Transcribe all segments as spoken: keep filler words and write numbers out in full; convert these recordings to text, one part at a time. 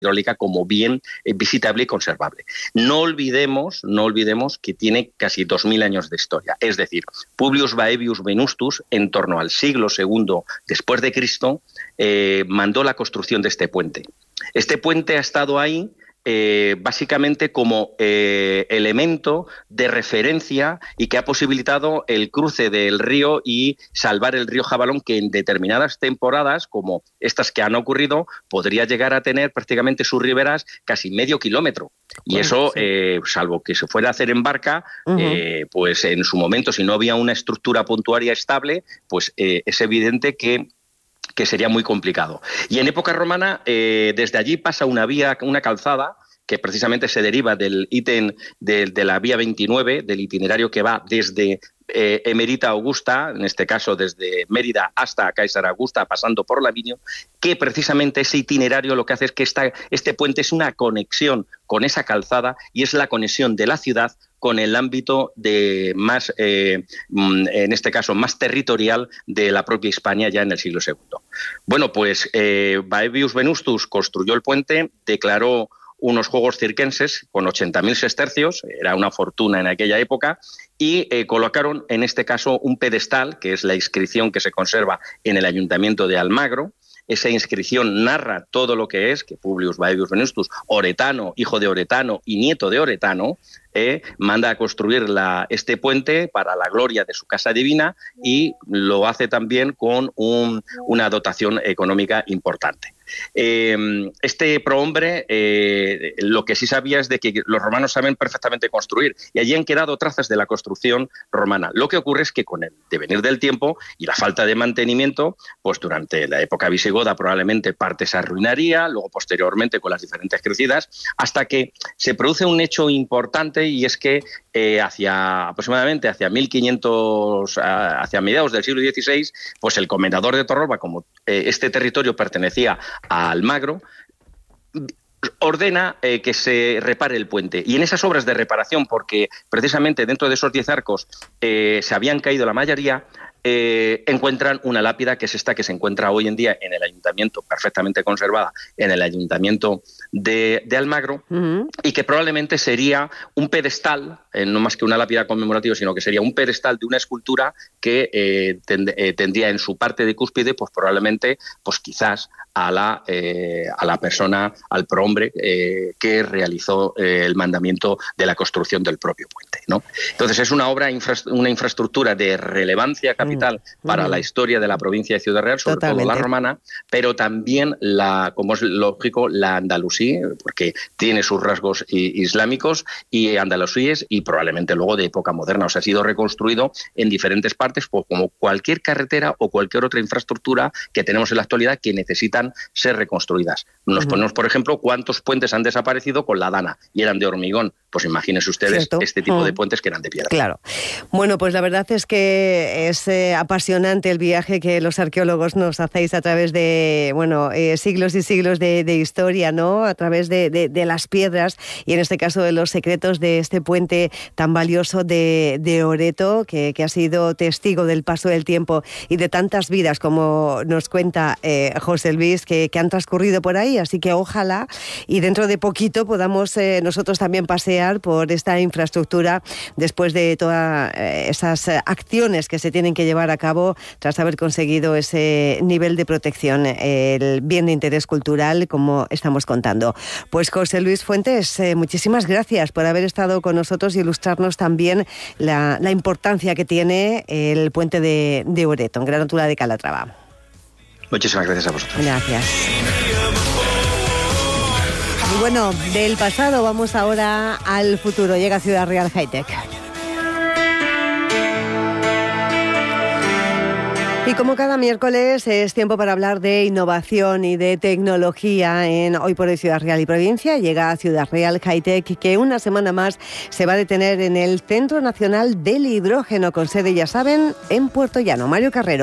hidráulica como bien eh, visitable y conservable. No olvidemos, no olvidemos que tiene casi dos mil años de historia. Es decir, Publius Baebius Venustus, en torno al siglo segundo después de Cristo, eh, mandó la construcción de este puente. Este puente ha estado ahí Eh, básicamente como eh, elemento de referencia y que ha posibilitado el cruce del río y salvar el río Jabalón, que en determinadas temporadas, como estas que han ocurrido, podría llegar a tener prácticamente sus riberas casi medio kilómetro. Y bueno, eso, sí. eh, salvo que se fuera a hacer en barca, uh-huh. eh, pues en su momento, si no había una estructura puntuaria estable, pues eh, es evidente que que sería muy complicado. Y en época romana, eh, desde allí pasa una vía, una calzada, que precisamente se deriva del ítem de, de la vía veintinueve, del itinerario que va desde eh, Emerita Augusta, en este caso desde Mérida hasta Cáesar Augusta, pasando por Lavinio, que precisamente ese itinerario lo que hace es que esta, este puente es una conexión con esa calzada y es la conexión de la ciudad con el ámbito de más, eh, en este caso, más territorial de la propia Hispania ya en el siglo segundo. Bueno, pues eh, Baebius Venustus construyó el puente, declaró unos juegos circenses con ochenta mil sestercios, era una fortuna en aquella época, y eh, colocaron en este caso un pedestal, que es la inscripción que se conserva en el Ayuntamiento de Almagro. Esa inscripción narra todo lo que es, que Publius Baebius Venustus, oretano, hijo de Oretano y nieto de Oretano, eh, manda a construir la, este puente para la gloria de su casa divina y lo hace también con un, una dotación económica importante. Eh, este prohombre eh, lo que sí sabía es de que los romanos saben perfectamente construir y allí han quedado trazas de la construcción romana. Lo que ocurre es que con el devenir del tiempo y la falta de mantenimiento, pues durante la época visigoda probablemente parte se arruinaría, luego posteriormente con las diferentes crecidas, hasta que se produce un hecho importante y es que eh, hacia aproximadamente hacia mil quinientos, hacia mediados del siglo dieciséis, pues el comendador de Torroba, como eh, este territorio pertenecía a Almagro, ordena eh, que se repare el puente. Y en esas obras de reparación, porque precisamente dentro de esos diez arcos eh, se habían caído la mayoría, eh, encuentran una lápida que es esta que se encuentra hoy en día en el ayuntamiento, perfectamente conservada, en el ayuntamiento de, de Almagro, uh-huh. y que probablemente sería un pedestal, eh, no más que una lápida conmemorativa, sino que sería un pedestal de una escultura que eh, tend- eh, tendría en su parte de cúspide, pues probablemente, pues quizás a la, eh, a la persona, al prohombre eh, que realizó eh, el mandamiento de la construcción del propio puente, ¿no? Entonces es una obra, infra- una infraestructura de relevancia capital mm. para mm. la historia de la provincia de Ciudad Real, sobre Totalmente. todo la romana, pero también, la, como es lógico, la andalusí, porque tiene sus rasgos islámicos y andalusíes y probablemente luego de época moderna. O sea, ha sido reconstruido en diferentes partes, pues como cualquier carretera o cualquier otra infraestructura que tenemos en la actualidad que necesitan ser reconstruidas. Nos uh-huh. ponemos, por ejemplo, cuántos puentes han desaparecido con la Dana y eran de hormigón. Pues imagínense ustedes ¿Cierto? este tipo uh-huh. de puentes que eran de piedra. Claro. Bueno, pues la verdad es que es eh, apasionante el viaje que los arqueólogos nos hacéis a través de, bueno, eh, siglos y siglos de, de historia, ¿no? A través de, de, de las piedras y en este caso de los secretos de este puente tan valioso de, de Oreto, que, que ha sido testigo del paso del tiempo y de tantas vidas, como nos cuenta eh, José Luis, Que, que han transcurrido por ahí, así que ojalá y dentro de poquito podamos eh, nosotros también pasear por esta infraestructura después de todas eh, esas acciones que se tienen que llevar a cabo tras haber conseguido ese nivel de protección, eh, el bien de interés cultural, como estamos contando. Pues José Luis Fuentes, eh, muchísimas gracias por haber estado con nosotros y ilustrarnos también la, la importancia que tiene el puente de, de Oreto, en Gran Altura de Calatrava. Muchísimas gracias a vosotros. Gracias. Y bueno, del pasado vamos ahora al futuro. Llega Ciudad Real Hightech. Y como cada miércoles es tiempo para hablar de innovación y de tecnología en Hoy por Hoy Ciudad Real y Provincia. Llega Ciudad Real Hightech, que una semana más se va a detener en el Centro Nacional del Hidrógeno, con sede, ya saben, en Puerto Llano. Mario Carrero.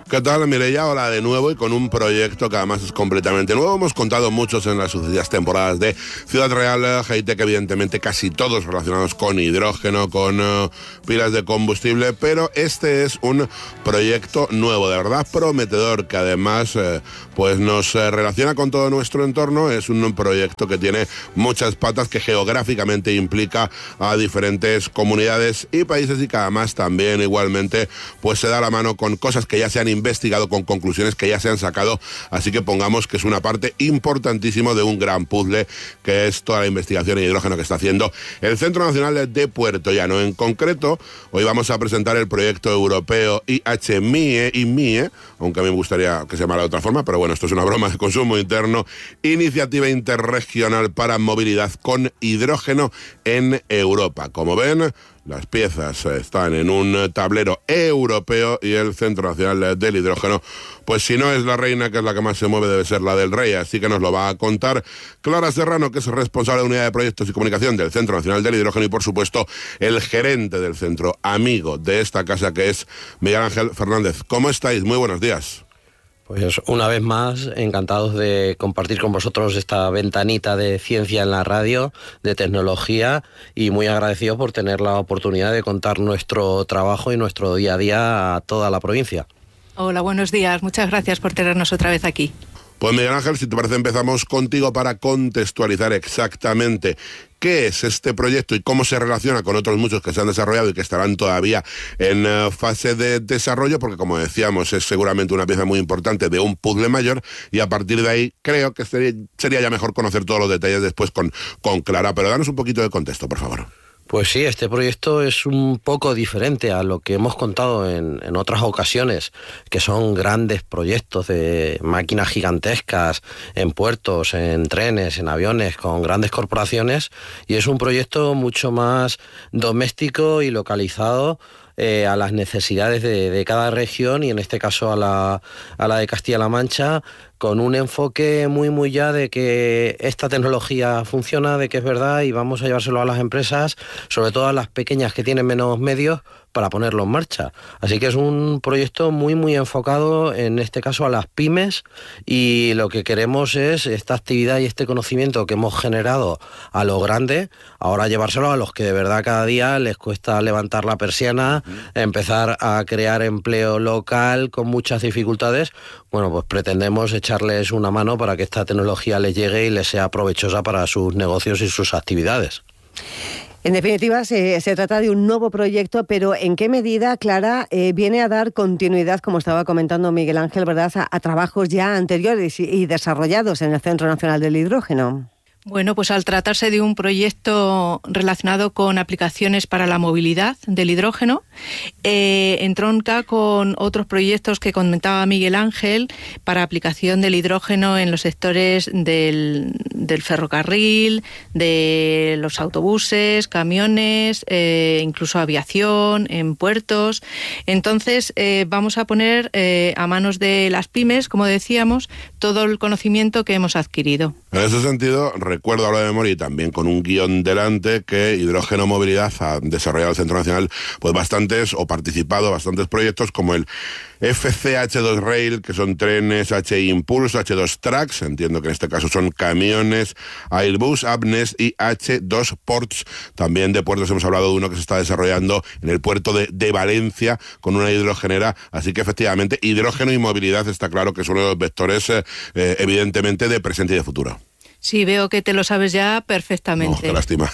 ¿Qué tal, Mireia? Hola de nuevo y con un proyecto que además es completamente nuevo. Hemos contado muchos en las sucesivas temporadas de Ciudad Real, Hightech, evidentemente casi todos relacionados con hidrógeno, con uh, pilas de combustible, pero este es un proyecto nuevo, de verdad prometedor, que además eh, pues nos eh, relaciona con todo nuestro entorno. Es un proyecto que tiene muchas patas, que geográficamente implica a diferentes comunidades y países y que además también igualmente pues se da la mano con cosas que ya se han investigado, con conclusiones que ya se han sacado, así que pongamos que es una parte importantísima de un gran puzzle que es toda la investigación en hidrógeno que está haciendo el Centro Nacional de Puerto Llano. En concreto, hoy vamos a presentar el proyecto europeo I H M I E, I M I E, aunque a mí me gustaría que se llamara de otra forma, pero bueno, esto es una broma de consumo interno, Iniciativa Interregional para Movilidad con Hidrógeno en Europa. Como ven, las piezas están en un tablero europeo y el Centro Nacional del Hidrógeno, pues si no es la reina, que es la que más se mueve, debe ser la del rey. Así que nos lo va a contar Clara Serrano, que es responsable de Unidad de Proyectos y Comunicación del Centro Nacional del Hidrógeno, y por supuesto el gerente del centro, amigo de esta casa, que es Miguel Ángel Fernández. ¿Cómo estáis? Muy buenos días. Pues una vez más, encantados de compartir con vosotros esta ventanita de ciencia en la radio, de tecnología, y muy agradecidos por tener la oportunidad de contar nuestro trabajo y nuestro día a día a toda la provincia. Hola, buenos días. Muchas gracias por tenernos otra vez aquí. Pues Miguel Ángel, si te parece, empezamos contigo para contextualizar exactamente qué es este proyecto y cómo se relaciona con otros muchos que se han desarrollado y que estarán todavía en uh, fase de desarrollo, porque como decíamos, es seguramente una pieza muy importante de un puzzle mayor, y a partir de ahí creo que sería, sería ya mejor conocer todos los detalles después con, con Clara, pero danos un poquito de contexto, por favor. Pues sí, este proyecto es un poco diferente a lo que hemos contado en, en otras ocasiones, que son grandes proyectos de máquinas gigantescas en puertos, en trenes, en aviones, con grandes corporaciones, y es un proyecto mucho más doméstico y localizado Eh, a las necesidades de, de cada región, y en este caso a la, a la de Castilla-La Mancha, con un enfoque muy muy ya de que esta tecnología funciona, de que es verdad, y vamos a llevárselo a las empresas, sobre todo a las pequeñas que tienen menos medios, para ponerlo en marcha. Así que es un proyecto muy muy enfocado en este caso a las pymes, y lo que queremos es esta actividad y este conocimiento que hemos generado a lo grande, ahora llevárselo a los que de verdad cada día les cuesta levantar la persiana, uh-huh. empezar a crear empleo local con muchas dificultades. Bueno, pues pretendemos echarles una mano para que esta tecnología les llegue y les sea provechosa para sus negocios y sus actividades. En definitiva, se, se trata de un nuevo proyecto, pero ¿en qué medida, Clara, eh, viene a dar continuidad, como estaba comentando Miguel Ángel, ¿verdad?, a, a trabajos ya anteriores y, y desarrollados en el Centro Nacional del Hidrógeno? Bueno, pues al tratarse de un proyecto relacionado con aplicaciones para la movilidad del hidrógeno, eh, entronca con otros proyectos que comentaba Miguel Ángel para aplicación del hidrógeno en los sectores del, del ferrocarril, de los autobuses, camiones, eh, incluso aviación, en puertos. Entonces, eh, vamos a poner eh, a manos de las pymes, como decíamos, todo el conocimiento que hemos adquirido. En ese sentido, recuerdo ahora de memoria, y también con un guión delante, que Hidrógeno Movilidad ha desarrollado el Centro Nacional pues bastantes, o participado bastantes proyectos, como el F C H dos Rail, que son trenes, H I Impulse, H dos Tracks, entiendo que en este caso son camiones, Airbus, Abnes y H dos Ports. También de puertos hemos hablado de uno que se está desarrollando en el puerto de, de Valencia con una hidrogenera, así que efectivamente hidrógeno y movilidad está claro que son uno de los vectores eh, eh, evidentemente de presente y de futuro. Sí, veo que te lo sabes ya perfectamente. No, qué lástima.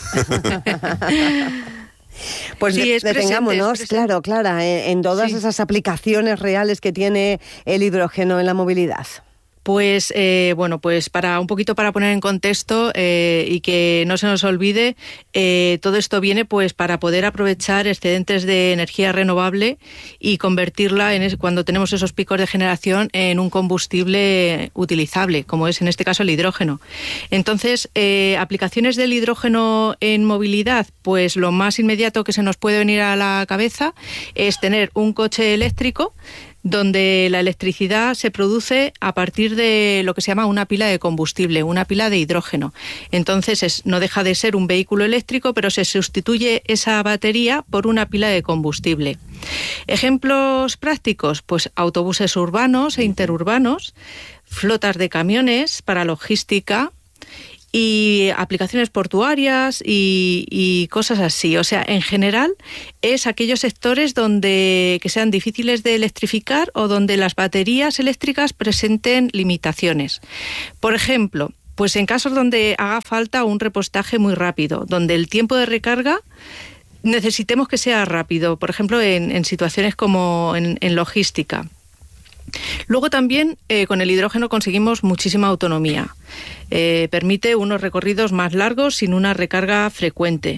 Pues sí, detengámonos, claro, Clara, en, en todas sí. esas aplicaciones reales que tiene el hidrógeno en la movilidad. Pues eh, bueno, pues para un poquito para poner en contexto eh, y que no se nos olvide, eh, todo esto viene pues para poder aprovechar excedentes de energía renovable y convertirla en es, cuando tenemos esos picos de generación en un combustible utilizable, como es en este caso el hidrógeno. Entonces, eh, aplicaciones del hidrógeno en movilidad, pues lo más inmediato que se nos puede venir a la cabeza es tener un coche eléctrico donde la electricidad se produce a partir de lo que se llama una pila de combustible, una pila de hidrógeno. Entonces es, no deja de ser un vehículo eléctrico, pero se sustituye esa batería por una pila de combustible. Ejemplos prácticos, pues autobuses urbanos e interurbanos, flotas de camiones para logística, y aplicaciones portuarias y, y cosas así. O sea, en general es aquellos sectores donde que sean difíciles de electrificar o donde las baterías eléctricas presenten limitaciones. Por ejemplo, pues en casos donde haga falta un repostaje muy rápido, donde el tiempo de recarga necesitemos que sea rápido, por ejemplo, en, en situaciones como en, en logística. Luego también eh, con el hidrógeno conseguimos muchísima autonomía. Eh, permite unos recorridos más largos sin una recarga frecuente.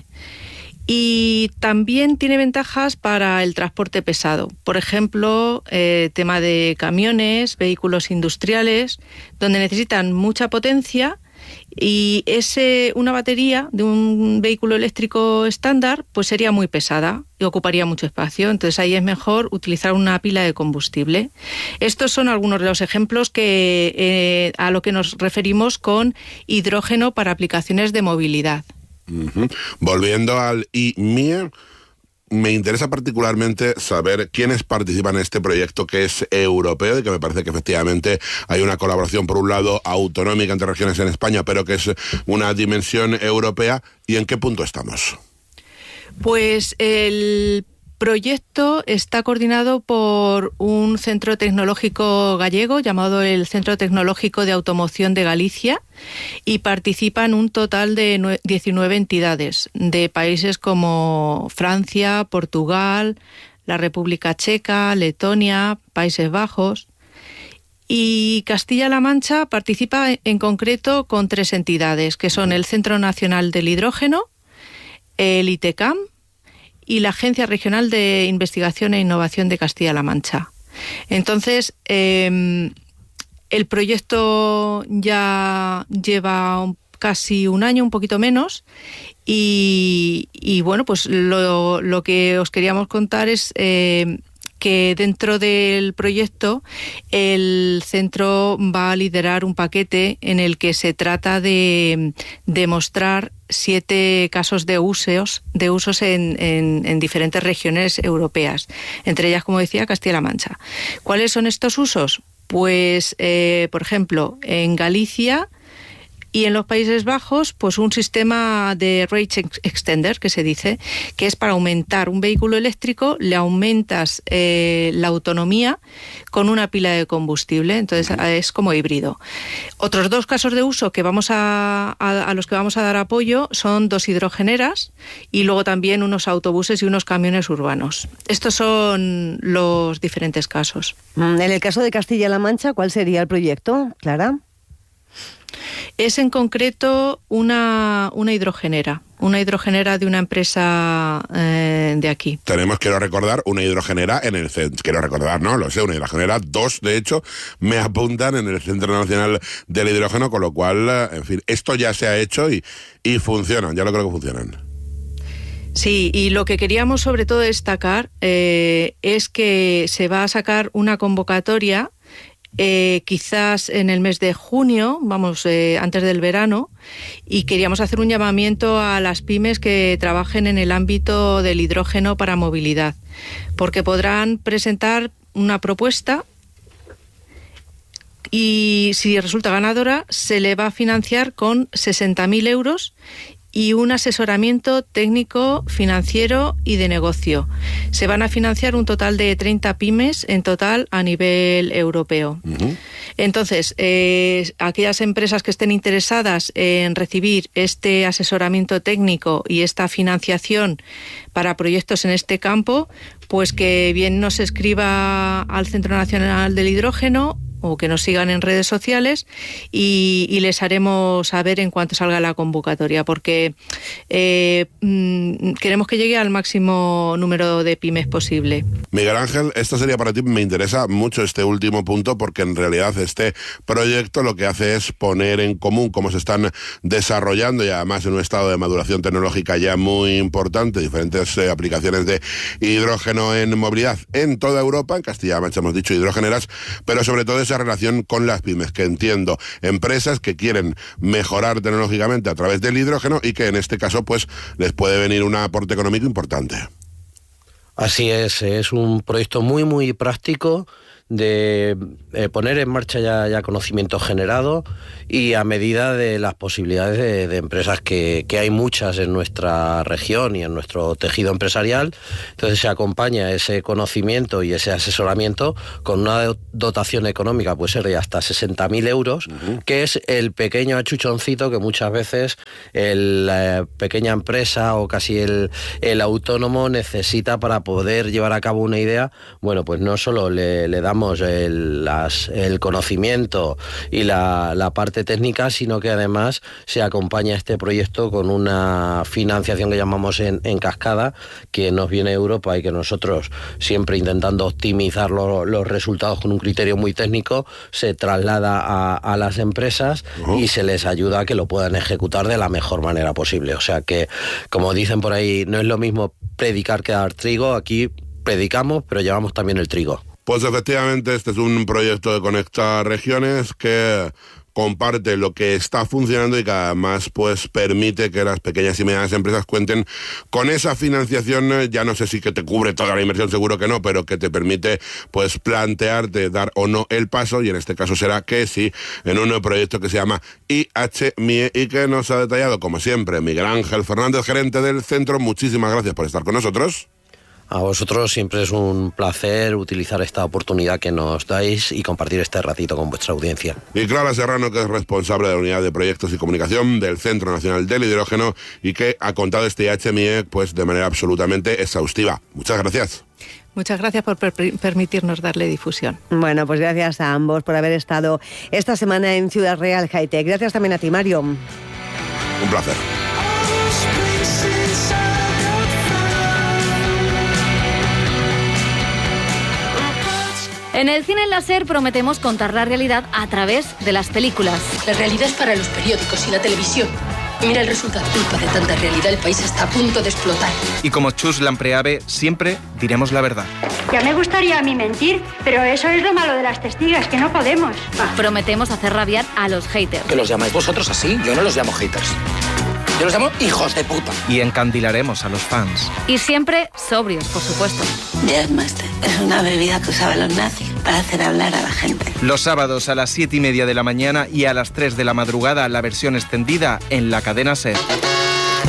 Y también tiene ventajas para el transporte pesado. Por ejemplo, eh, tema de camiones, vehículos industriales, donde necesitan mucha potencia. Y ese, una batería de un vehículo eléctrico estándar pues sería muy pesada y ocuparía mucho espacio. Entonces ahí es mejor utilizar una pila de combustible. Estos son algunos de los ejemplos que, eh, a lo que nos referimos con hidrógeno para aplicaciones de movilidad. Uh-huh. Volviendo al I M I E, me interesa particularmente saber quiénes participan en este proyecto que es europeo y que me parece que efectivamente hay una colaboración, por un lado, autonómica entre regiones en España, pero que es una dimensión europea. ¿Y en qué punto estamos? Pues el proyecto está coordinado por un centro tecnológico gallego llamado el Centro Tecnológico de Automoción de Galicia y participan un total de diecinueve entidades de países como Francia, Portugal, la República Checa, Letonia, Países Bajos. Y Castilla-La Mancha participa en concreto con tres entidades, que son el Centro Nacional del Hidrógeno, el ITECAM y la Agencia Regional de Investigación e Innovación de Castilla-La Mancha. Entonces, eh, el proyecto ya lleva un, casi un año, un poquito menos, y, y bueno, pues lo, lo que os queríamos contar es eh, que dentro del proyecto el centro va a liderar un paquete en el que se trata de demostrar siete casos de usos, de usos en, en, en diferentes regiones europeas, entre ellas, como decía, Castilla-La Mancha. ¿Cuáles son estos usos? Pues, eh, por ejemplo, en Galicia y en los Países Bajos, pues un sistema de range extender, que se dice, que es para aumentar un vehículo eléctrico, le aumentas eh, la autonomía con una pila de combustible, entonces es como híbrido. Otros dos casos de uso que vamos a, a, a los que vamos a dar apoyo son dos hidrogeneras y luego también unos autobuses y unos camiones urbanos. Estos son los diferentes casos. En el caso de Castilla-La Mancha, ¿cuál sería el proyecto, Clara? Es en concreto una, una hidrogenera, una hidrogenera de una empresa eh, de aquí. Tenemos, quiero recordar, una hidrogenera en el centro, quiero recordar, no, lo sé, una hidrogenera, dos de hecho, me apuntan en el Centro Nacional del Hidrógeno, con lo cual, en fin, esto ya se ha hecho y, y funcionan, ya lo creo que funcionan. Sí, y lo que queríamos sobre todo destacar eh, es que se va a sacar una convocatoria Eh, quizás en el mes de junio, vamos, eh, antes del verano, y queríamos hacer un llamamiento a las pymes que trabajen en el ámbito del hidrógeno para movilidad, porque podrán presentar una propuesta y si resulta ganadora se le va a financiar con sesenta mil euros y un asesoramiento técnico, financiero y de negocio. Se van a financiar un total de treinta pymes en total a nivel europeo. Uh-huh. Entonces, eh, aquellas empresas que estén interesadas en recibir este asesoramiento técnico y esta financiación para proyectos en este campo, pues que bien nos escriba al Centro Nacional del Hidrógeno o que nos sigan en redes sociales y, y les haremos saber en cuanto salga la convocatoria, porque eh, mm, queremos que llegue al máximo número de pymes posible. Miguel Ángel, esto sería para ti, me interesa mucho este último punto, porque en realidad este proyecto lo que hace es poner en común cómo se están desarrollando, y además en un estado de maduración tecnológica ya muy importante, diferentes eh, aplicaciones de hidrógeno en movilidad en toda Europa, en Castilla-La Mancha hemos dicho hidrógeneras, pero sobre todo esa relación con las pymes, que entiendo, empresas que quieren mejorar tecnológicamente a través del hidrógeno y que en este caso pues les puede venir un aporte económico importante. Así es, es un proyecto muy muy práctico de eh, poner en marcha ya, ya conocimiento generado, y a medida de las posibilidades de, de empresas que, que hay muchas en nuestra región y en nuestro tejido empresarial. Entonces se acompaña ese conocimiento y ese asesoramiento con una dotación económica, puede ser de hasta sesenta mil euros, uh-huh. que es el pequeño achuchoncito que muchas veces el, la pequeña empresa o casi el, el autónomo necesita para poder llevar a cabo una idea. Bueno, pues no solo le, le damos El, las, el conocimiento y la, la parte técnica, sino que además se acompaña este proyecto con una financiación que llamamos en, en cascada, que nos viene de Europa y que nosotros, siempre intentando optimizar lo, los resultados con un criterio muy técnico, se traslada a, a las empresas uh-huh. y se les ayuda a que lo puedan ejecutar de la mejor manera posible. O sea que, como dicen por ahí, no es lo mismo predicar que dar trigo. Aquí predicamos, pero llevamos también el trigo. Pues efectivamente este es un proyecto de Conecta Regiones que comparte lo que está funcionando y que además pues permite que las pequeñas y medianas empresas cuenten con esa financiación. Ya no sé si que te cubre toda la inversión, seguro que no, pero que te permite pues plantearte dar o no el paso, y en este caso será que sí, en un proyecto que se llama I H M I E y que nos ha detallado, como siempre, Miguel Ángel Fernández, gerente del centro. Muchísimas gracias por estar con nosotros. A vosotros siempre es un placer utilizar esta oportunidad que nos dais y compartir este ratito con vuestra audiencia. Y Clara Serrano, que es responsable de la Unidad de Proyectos y Comunicación del Centro Nacional del Hidrógeno y que ha contado este I H M I E pues de manera absolutamente exhaustiva. Muchas gracias. Muchas gracias por per- permitirnos darle difusión. Bueno, pues gracias a ambos por haber estado esta semana en Ciudad Real High Tech. Gracias también a ti, Mario. Un placer. En el cine láser prometemos contar la realidad a través de las películas. La realidad es para los periódicos y la televisión. Mira el resultado. Culpa de tanta realidad, el país está a punto de explotar. Y como Chus Lampreave, siempre diremos la verdad. Ya me gustaría a mí mentir, pero eso es lo malo de las testigas, que no podemos. Ah. Prometemos hacer rabiar a los haters. ¿Que los llamáis vosotros así? Yo no los llamo haters. Yo los llamo hijos de puta. Y encandilaremos a los fans. Y siempre sobrios, por supuesto. Jazzmaster es una bebida que usaban los nazis para hacer hablar a la gente. Los sábados a las siete y media de la mañana y a las tres de la madrugada la versión extendida en la cadena SER.